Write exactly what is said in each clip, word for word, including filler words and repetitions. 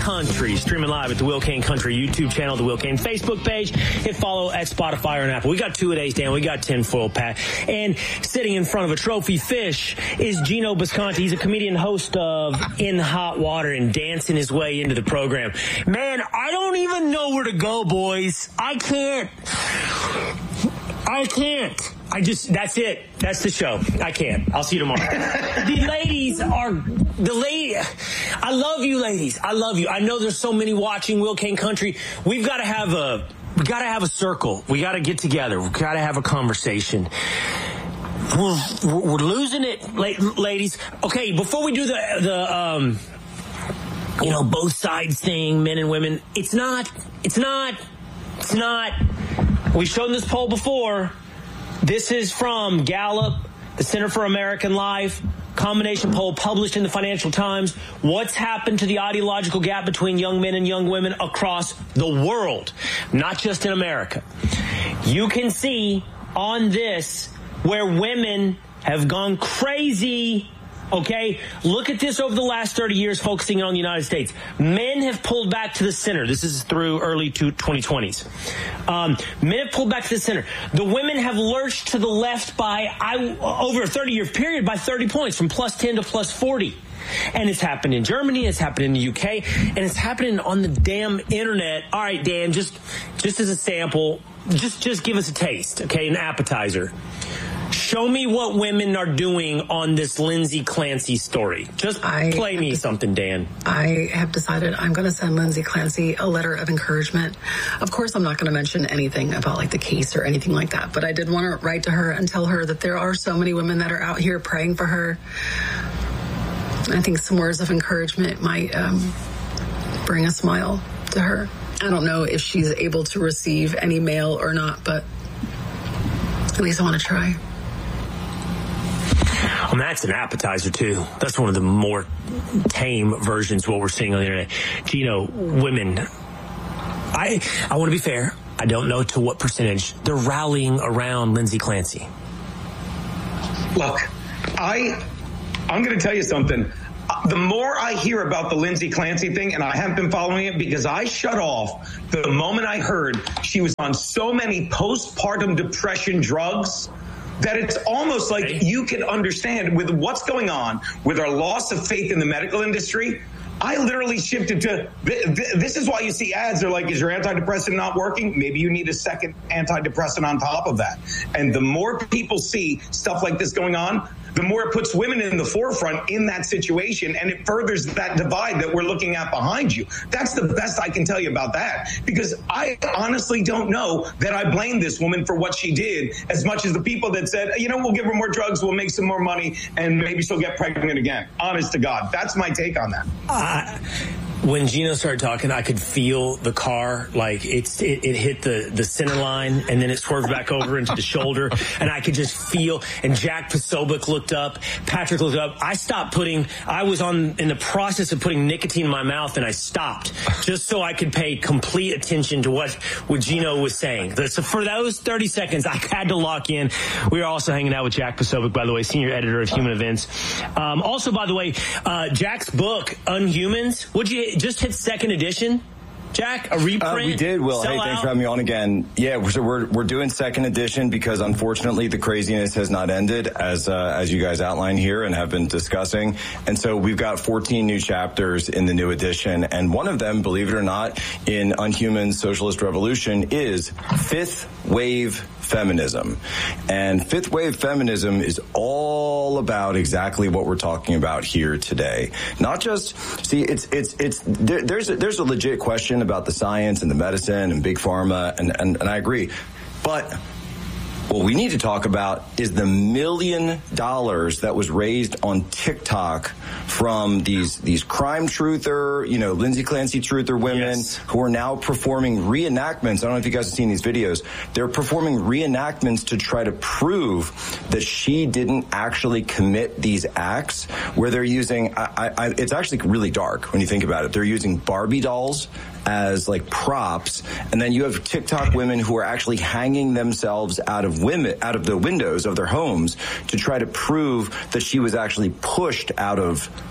Country, streaming live at the Will Kane Country YouTube channel, the Will Kane Facebook page. Hit follow at Spotify or an Apple. We got two a days, Dan. We got tinfoil Pat. And sitting in front of a trophy fish is Gino Bisconti. He's a comedian, host of In Hot Water, and dancing his way into the program. Man, I don't even know where to go, boys. I can't. I can't. I just, that's it. That's the show. I can't. I'll see you tomorrow. The ladies are, the lady, I love you ladies. I love you. I know there's so many watching Will Kane Country. We've got to have a, we got to have a circle. We got to get together. We got to have a conversation. We're, we're losing it, ladies. Okay, before we do the, the, um, you know, both sides thing, men and women, it's not, it's not, it's not, we've shown this poll before. This is from Gallup, the Center for American Life, combination poll published in the Financial Times. What's happened to the ideological gap between young men and young women across the world, not just in America? You can see on this where women have gone crazy. Okay, look at this over the last thirty years, focusing on the United States. Men have pulled back to the center. This is through early twenty twenties. Um, men have pulled back to the center. The women have lurched to the left by, I, over a thirty-year period, by thirty points, from plus ten to plus forty. And it's happened in Germany, it's happened in the U K, and it's happening on the damn internet. All right, Dan, just just as a sample, just just give us a taste, okay, an appetizer. Show me what women are doing on this Lindsay Clancy story. Just I play me something, Dan. I have decided I'm going to send Lindsay Clancy a letter of encouragement. Of course, I'm not going to mention anything about like the case or anything like that, but I did want to write to her and tell her that there are so many women that are out here praying for her. I think some words of encouragement might um, bring a smile to her. I don't know if she's able to receive any mail or not, but at least I want to try. Well, that's an appetizer, too. That's one of the more tame versions of what we're seeing on the internet. Gino, women, I I want to be fair. I don't know to what percentage they're rallying around Lindsay Clancy. Look, I, I'm going to tell you something. The more I hear about the Lindsay Clancy thing, and I haven't been following it because I shut off the moment I heard she was on so many postpartum depression drugs, that it's almost like you can understand with what's going on with our loss of faith in the medical industry. I literally shifted to, this is why you see ads. They're like, is your antidepressant not working? Maybe you need a second antidepressant on top of that. And the more people see stuff like this going on, the more it puts women in the forefront in that situation, and it furthers that divide that we're looking at behind you. That's the best I can tell you about that, because I honestly don't know that I blame this woman for what she did as much as the people that said, you know, we'll give her more drugs, we'll make some more money, and maybe she'll get pregnant again. Honest to God, that's my take on that. Uh, when Gino started talking, I could feel the car, like it's it, it hit the, the center line, and then it swerved back over into the shoulder, and I could just feel, and Jack Posobiec looked up, Patrick looked up. I stopped putting, I was on in the process of putting nicotine in my mouth, and I stopped just so I could pay complete attention to what, what Gino was saying. So for those thirty seconds, I had to lock in. We were also hanging out with Jack Posobiec, by the way, senior editor of Human Events. Um, also, by the way, uh, Jack's book, Unhumans, would you just hit second edition, Jack? A reprint? Uh, we did, Will. Hey, thanks out? for having me on again. Yeah, so we're we're doing second edition because unfortunately the craziness has not ended, as uh, as you guys outlined here and have been discussing. And so we've got fourteen new chapters in the new edition, and one of them, believe it or not, in Unhuman Socialist Revolution is fifth wave feminism. And fifth wave feminism is all about exactly what we're talking about here today. Not just, see, it's, it's, it's, there, there's, a, there's a legit question about the science and the medicine and big pharma, and, and, and I agree. But what we need to talk about is the million dollars that was raised on TikTok from these these crime truther, you know, Lindsay Clancy truther women yes. who are now performing reenactments. I don't know if you guys have seen these videos. They're performing reenactments to try to prove that she didn't actually commit these acts, where they're using, I, I, it's actually really dark when you think about it. They're using Barbie dolls as like props, and then you have TikTok women who are actually hanging themselves out of women out of the windows of their homes to try to prove that she was actually pushed out of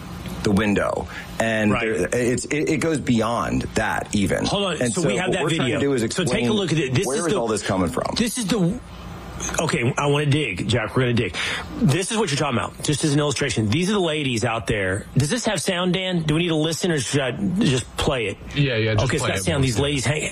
the window. And right. there, it's, it, it goes beyond that even. Hold on. And so, so we have what that we're video. Trying to do is explain so take a look at it. This where is, is the, all this coming from? This is the... Okay, I want to dig, Jack. We're going to dig. This is what you're talking about, just as an illustration. These are the ladies out there. Does this have sound, Dan? Do we need to listen, or should I just play it? Yeah, yeah, just okay, play so that it. sound. These ladies hang...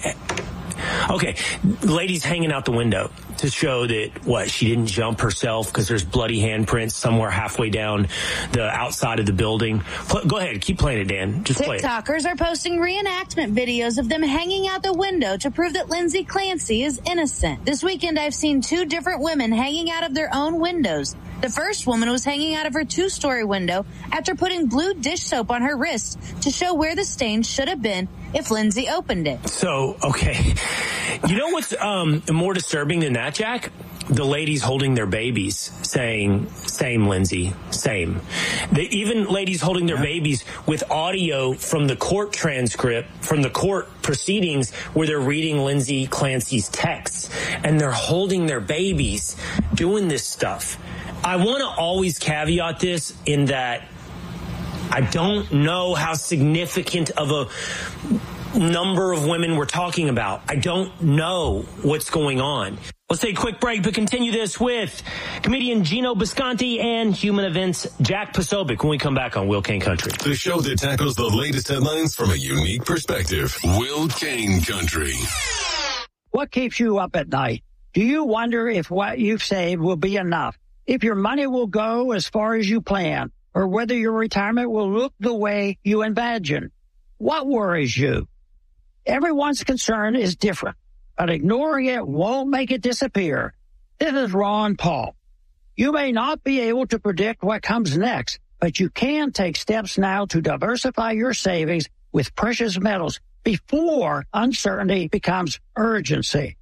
Okay, ladies hanging out the window to show that, what, she didn't jump herself because there's bloody handprints somewhere halfway down the outside of the building. Go ahead, keep playing it, Dan. Just play it. TikTokers are posting reenactment videos of them hanging out the window to prove that Lindsay Clancy is innocent. This weekend, I've seen two different women hanging out of their own windows. The first woman was hanging out of her two-story window after putting blue dish soap on her wrist to show where the stain should have been if Lindsay opened it. So, okay. You know what's um, more disturbing than that, Jack? The ladies holding their babies saying, same, Lindsay, same. The, even ladies holding their babies with audio from the court transcript, from the court proceedings where they're reading Lindsay Clancy's texts, and they're holding their babies doing this stuff. I want to always caveat this in that I don't know how significant of a number of women we're talking about. I don't know what's going on. Let's take a quick break, but continue this with comedian Gino Bisconti and human events Jack Posobiec when we come back on Will Kane Country. The show that tackles the latest headlines from a unique perspective. Will Kane Country. What keeps you up at night? Do you wonder if what you've saved will be enough? If your money will go as far as you plan, or whether your retirement will look the way you imagine? What worries you? Everyone's concern is different, but ignoring it won't make it disappear. This is Ron Paul. You may not be able to predict what comes next, but you can take steps now to diversify your savings with precious metals before uncertainty becomes urgency.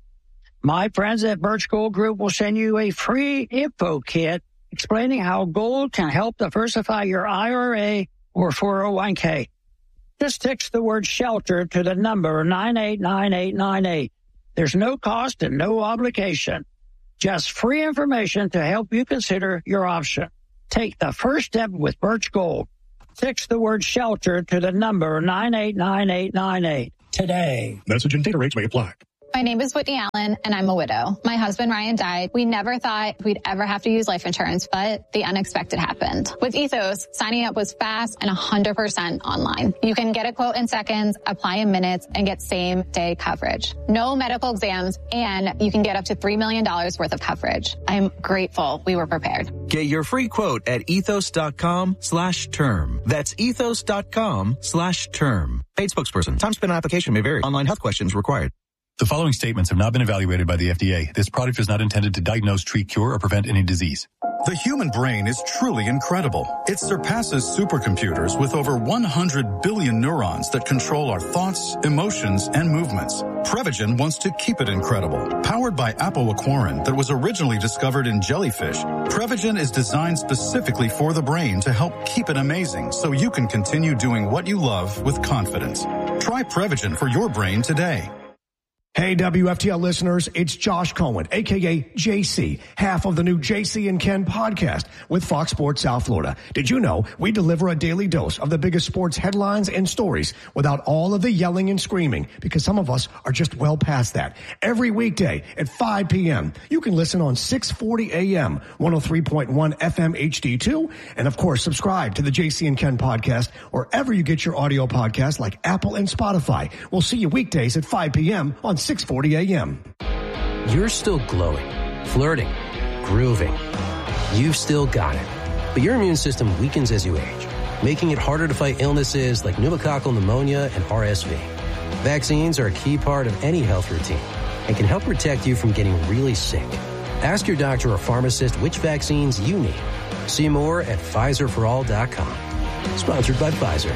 My friends at Birch Gold Group will send you a free info kit explaining how gold can help diversify your I R A or four oh one k. Just text the word shelter to the number nine eight nine eight nine eight. There's no cost and no obligation. Just free information to help you consider your option. Take the first step with Birch Gold. Text the word shelter to the number nine eight nine eight nine eight today. Message and data rates may apply. My name is Whitney Allen, and I'm a widow. My husband, Ryan, died. We never thought we'd ever have to use life insurance, but the unexpected happened. With Ethos, signing up was fast and one hundred percent online. You can get a quote in seconds, apply in minutes, and get same-day coverage. No medical exams, and you can get up to three million dollars worth of coverage. I'm grateful we were prepared. Get your free quote at ethos.com slash term. That's ethos.com slash term. Paid spokesperson. Time spent on application may vary. Online health questions required. The following statements have not been evaluated by the F D A. This product is not intended to diagnose, treat, cure, or prevent any disease. The human brain is truly incredible. It surpasses supercomputers with over one hundred billion neurons that control our thoughts, emotions, and movements. Prevagen wants to keep it incredible. Powered by apoaquarin that was originally discovered in jellyfish, Prevagen is designed specifically for the brain to help keep it amazing so you can continue doing what you love with confidence. Try Prevagen for your brain today. Hey, W F T L listeners, it's Josh Cohen, a k a. J C, half of the new J C and Ken podcast with Fox Sports South Florida. Did you know we deliver a daily dose of the biggest sports headlines and stories without all of the yelling and screaming? Because some of us are just well past that. Every weekday at five p.m., you can listen on six forty a.m., one oh three point one F M H D two, and of course, subscribe to the J C and Ken podcast wherever you get your audio podcasts like Apple and Spotify. We'll see you weekdays at five p.m. on six forty a.m. You're still glowing, flirting, grooving. You've still got it. But your immune system weakens as you age, making it harder to fight illnesses like pneumococcal pneumonia and R S V. Vaccines are a key part of any health routine and can help protect you from getting really sick. Ask your doctor or pharmacist which vaccines you need. See more at Pfizer for all dot com. Sponsored by Pfizer.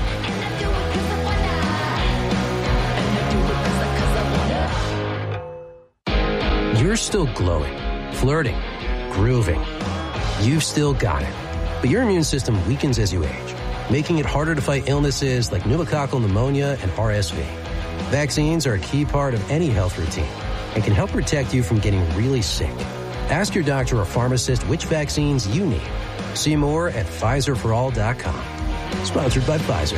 You're still glowing, flirting, grooving. You've still got it. But your immune system weakens as you age, making it harder to fight illnesses like pneumococcal pneumonia and R S V. Vaccines are a key part of any health routine and can help protect you from getting really sick. Ask your doctor or pharmacist which vaccines you need. See more at Pfizer for all dot com. Sponsored by Pfizer.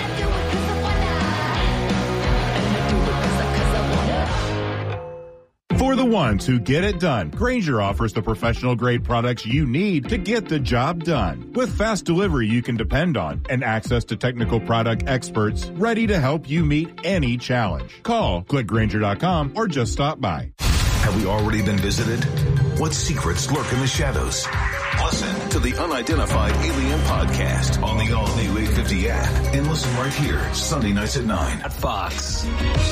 For the ones who get it done, Grainger offers the professional-grade products you need to get the job done. With fast delivery you can depend on and access to technical product experts ready to help you meet any challenge. Call, click Grainger dot com, or just stop by. Have we already been visited? What secrets lurk in the shadows? Listen to the Unidentified Alien Podcast on the all-new eight fifty app and listen right here, Sunday nights at nine. At Fox.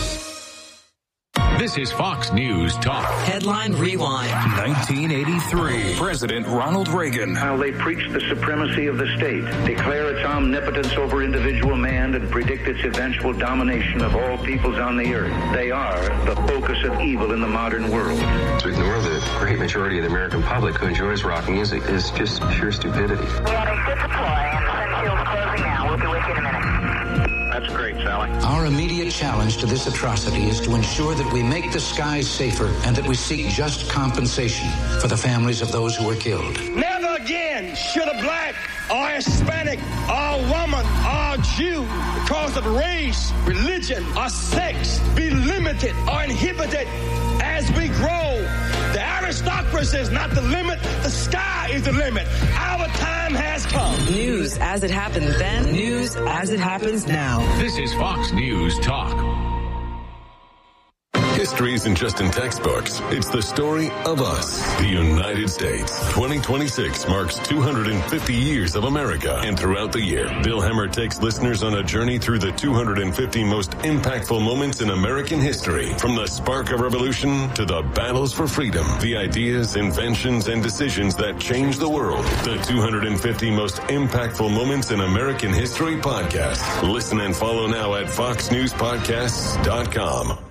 This is Fox News Talk. Headline Rewind. nineteen eighty-three. President Ronald Reagan. How they preach the supremacy of the state, declare its omnipotence over individual man, and predict its eventual domination of all peoples on the earth. They are the focus of evil in the modern world. To ignore the great majority of the American public who enjoys rock music is just pure stupidity. We have a good supply, and the sun shield's closing now. We'll be with you in a minute. That's great, Sally. Our immediate challenge to this atrocity is to ensure that we make the skies safer and that we seek just compensation for the families of those who were killed. Never again should a black or Hispanic or woman or Jew, because of race, religion, or sex, be limited or inhibited as we grow. The aristocracy is not the limit. The sky is the limit. Our time has come. News as it happened then. News as it happens now. This is Fox News Talk. History isn't just in textbooks. It's the story of us, the United States. twenty twenty-six marks two hundred fifty years of America. And throughout the year, Bill Hemmer takes listeners on a journey through the two hundred fifty most impactful moments in American history. From the spark of revolution to the battles for freedom, the ideas, inventions, and decisions that changed the world. The two hundred fifty most impactful moments in American history podcast. Listen and follow now at fox news podcasts dot com.